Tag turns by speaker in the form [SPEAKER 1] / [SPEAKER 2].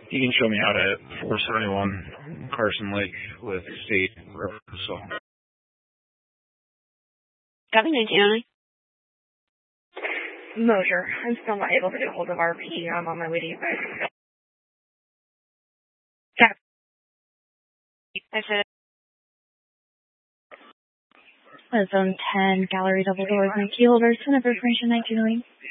[SPEAKER 1] You can show me out at 471 Carson Lake with State River. So.
[SPEAKER 2] Copy 1909.
[SPEAKER 3] Mosher, I'm still not able to get a hold of RP. I'm on my way to you guys.
[SPEAKER 2] Copy. I said.
[SPEAKER 4] Zone 10, Gallery Double Doors and Keyholders, Center for Information 1909.